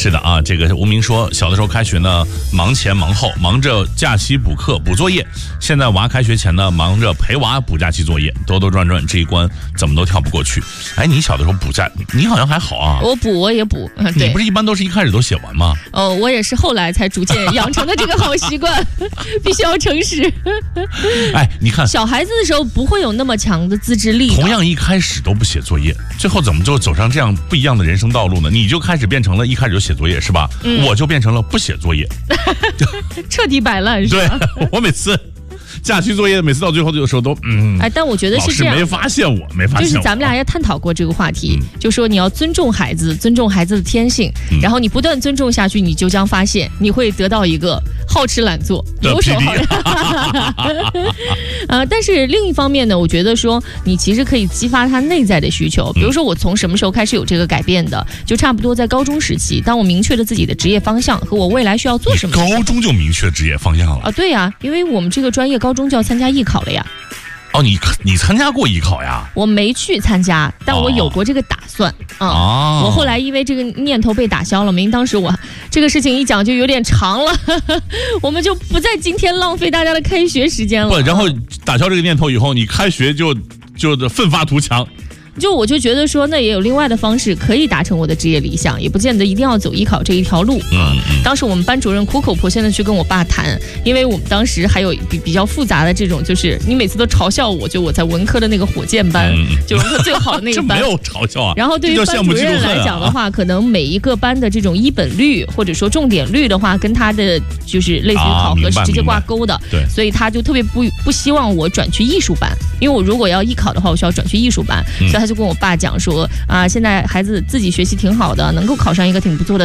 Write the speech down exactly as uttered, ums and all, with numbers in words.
是的啊，这个无名说，小的时候开学呢，忙前忙后，忙着假期补课补作业，现在娃开学前呢，忙着陪娃补假期作业，兜兜转转这一关怎么都跳不过去。哎，你小的时候补假，你好像还好啊。 我补我也补，嗯、 你不是一般都是一开始都写完吗？ 哦，我也是后来才逐渐养成的这个好习惯，必须要诚实。 哎，你看， 小孩子的时候不会有那么强的自制力， 同样一开始都不写作业，最后怎么就走上这样不一样的人生道路呢？你就开始变成了一开始就写作业是吧？嗯、我就变成了不写作业， 彻底摆烂是吧？ 对，我每次假期作业每次到最后的时候都嗯， 哎，但我觉得是这样， 老师没发现我，没发现我， 就是咱们俩也探讨过这个话题， 嗯、 就说你要尊重孩子，尊重孩子的天性，嗯、然后你不断尊重下去，你就将发现你会得到一个好吃懒做、游手好闲。呃，但是另一方面呢，我觉得说你其实可以激发他内在的需求，比如说我从什么时候开始有这个改变的，就差不多在高中时期，当我明确了自己的职业方向和我未来需要做什么。 高中就明确职业方向了啊？对呀、啊，因为我们这个专业高中就要参加艺考了呀。 哦，你你参加过艺考呀？ 我没去参加，但我有过这个打算。哦、嗯，哦、我后来因为这个念头被打消了，因为当时我这个事情一讲就有点长了，呵呵，我们就不在今天浪费大家的开学时间了。 不，然后打消这个念头以后，你开学就就奋发图强。 就我就觉得说，那也有另外的方式可以达成我的职业理想，也不见得一定要走艺考这一条路。嗯，嗯当时我们班主任苦口婆心的去跟我爸谈，因为我们当时还有比比较复杂的这种，就是你每次都嘲笑我，就我在文科的那个火箭班，嗯、就文科最好的那个班。 这没有嘲笑啊。 然后对于班主任来讲的话，可能每一个班的这种一本率或者说重点率的话，跟他的就是类似于考核是直接挂钩的。 对， 所以他就特别不不希望我转去艺术班，因为我如果要艺考的话，我需要转去艺术班，嗯、所以他就跟我爸讲说啊，现在孩子自己学习挺好的，能够考上一个挺不错的